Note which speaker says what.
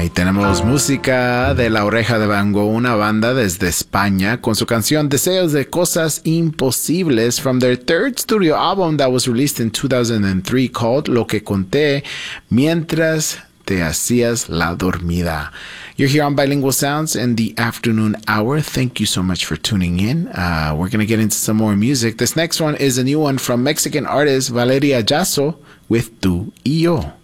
Speaker 1: Ahí tenemos música de La Oreja de Van Gogh, una banda desde España, con su canción Deseos de Cosas Imposibles from their third studio album that was released in 2003 called Lo que conté mientras te hacías la dormida. You're here on Bilingual Sounds in the afternoon hour. Thank you so much for tuning in. We're going to get into some more music. This next one is a new one from Mexican artist Valeria Jasso with Tu y Yo.